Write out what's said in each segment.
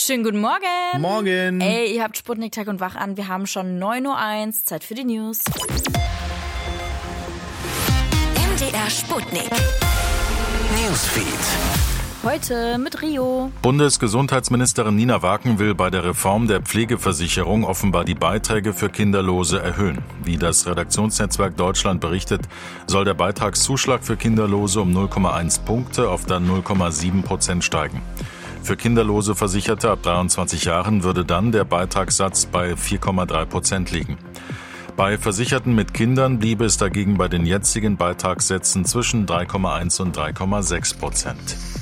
Schönen guten Morgen. Morgen. Ey, ihr habt Sputnik Tag und Wach an. Wir haben schon 9.01 Uhr. Zeit für die News. MDR Sputnik. Newsfeed. Heute mit Rio. Bundesgesundheitsministerin Nina Waken will bei der Reform der Pflegeversicherung offenbar die Beiträge für Kinderlose erhöhen. Wie das Redaktionsnetzwerk Deutschland berichtet, soll der Beitragszuschlag für Kinderlose um 0,1 Punkte auf dann 0,7% steigen. Für kinderlose Versicherte ab 23 Jahren würde dann der Beitragssatz bei 4,3% liegen. Bei Versicherten mit Kindern bliebe es dagegen bei den jetzigen Beitragssätzen zwischen 3,1 und 3,6%.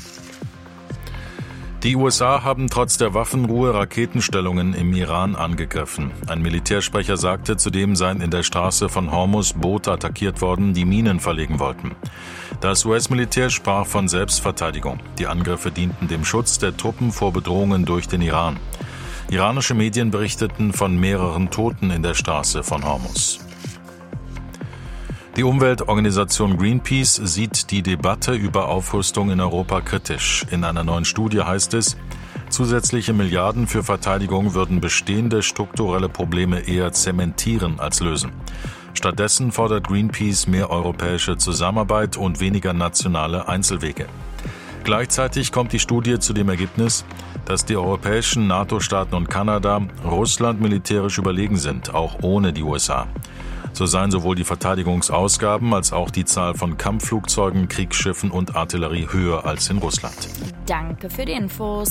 Die USA haben trotz der Waffenruhe Raketenstellungen im Iran angegriffen. Ein Militärsprecher sagte, zudem seien in der Straße von Hormuz Boote attackiert worden, die Minen verlegen wollten. Das US-Militär sprach von Selbstverteidigung. Die Angriffe dienten dem Schutz der Truppen vor Bedrohungen durch den Iran. Iranische Medien berichteten von mehreren Toten in der Straße von Hormuz. Die Umweltorganisation Greenpeace sieht die Debatte über Aufrüstung in Europa kritisch. In einer neuen Studie heißt es, zusätzliche Milliarden für Verteidigung würden bestehende strukturelle Probleme eher zementieren als lösen. Stattdessen fordert Greenpeace mehr europäische Zusammenarbeit und weniger nationale Einzelwege. Gleichzeitig kommt die Studie zu dem Ergebnis, dass die europäischen NATO-Staaten und Kanada Russland militärisch überlegen sind, auch ohne die USA. So seien sowohl die Verteidigungsausgaben als auch die Zahl von Kampfflugzeugen, Kriegsschiffen und Artillerie höher als in Russland. Danke für die Infos.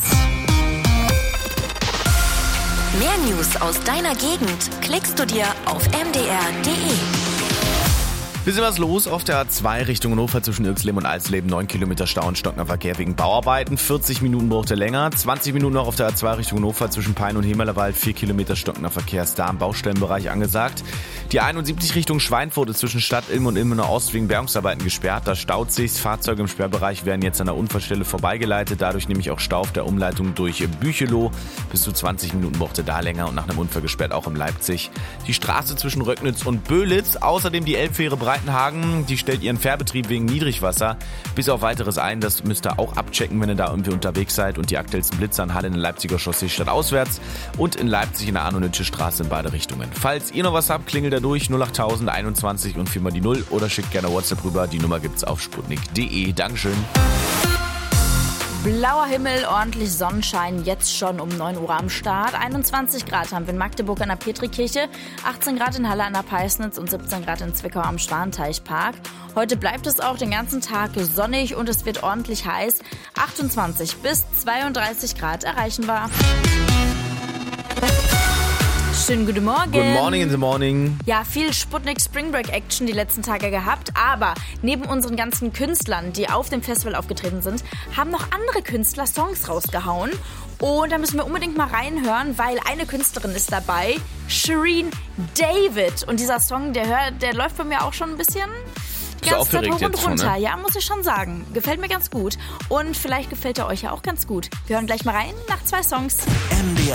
Mehr News aus deiner Gegend klickst du dir auf mdr.de. Bisschen was los auf der A2 Richtung Hannover zwischen Irxleben und Alsleben. 9 Kilometer Stau und stockender Verkehr wegen Bauarbeiten. 40 Minuten braucht er länger. 20 Minuten noch auf der A2 Richtung Hannover zwischen Pein und Hemerlewald. 4 Kilometer stockender Verkehr ist da im Baustellenbereich angesagt. Die 71 Richtung Schweinfurt ist zwischen Stadt Ilm und Ilmenau Ost wegen Bergungsarbeiten gesperrt. Da staut sich. Fahrzeuge im Sperrbereich werden jetzt an der Unfallstelle vorbeigeleitet. Dadurch nämlich auch Stau auf der Umleitung durch Büchelow. Bis zu 20 Minuten braucht er da länger und nach einem Unfall gesperrt auch in Leipzig. Die Straße zwischen Röcknitz und Böhlitz. Außerdem die Elbfähre Breitenhagen, die stellt ihren Fährbetrieb wegen Niedrigwasser bis auf weiteres ein. Das müsst ihr auch abchecken, wenn ihr da irgendwie unterwegs seid. Und die aktuellsten Blitze an Halle in der Leipziger Chaussee stadtauswärts und in Leipzig in der Arno-Nützsche Straße in beide Richtungen. Falls ihr noch was habt, klingelt da durch 08000 21 und 4 mal die 0 oder schickt gerne WhatsApp rüber. Die Nummer gibt's auf sputnik.de. Dankeschön. Blauer Himmel, ordentlich Sonnenschein, jetzt schon um 9 Uhr am Start. 21 Grad haben wir in Magdeburg an der Petrikirche, 18 Grad in Halle an der Peisnitz und 17 Grad in Zwickau am Schwanteichpark. Heute bleibt es auch den ganzen Tag sonnig und es wird ordentlich heiß. 28 bis 32 Grad erreichen wir. Schönen guten Morgen. Good morning in the morning. Ja, viel Sputnik Spring Break Action die letzten Tage gehabt, aber neben unseren ganzen Künstlern, die auf dem Festival aufgetreten sind, haben noch andere Künstler Songs rausgehauen. Und da müssen wir unbedingt mal reinhören, weil eine Künstlerin ist dabei, Shireen David. Und dieser Song, der läuft bei mir auch schon ein bisschen die ganze Zeit hoch und runter. Ja, muss ich schon sagen. Gefällt mir ganz gut. Und vielleicht gefällt er euch ja auch ganz gut. Wir hören gleich mal rein nach 2 Songs.